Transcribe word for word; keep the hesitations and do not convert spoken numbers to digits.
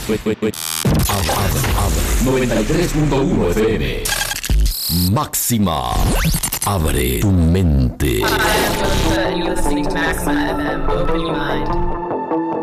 noventa y tres punto uno F M. Máxima. Abre tu mente. Hi, I'm Melissa, and you're listening to Maxima F M. Open your mind.